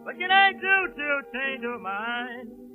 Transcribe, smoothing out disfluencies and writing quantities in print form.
What can I do to change your mind?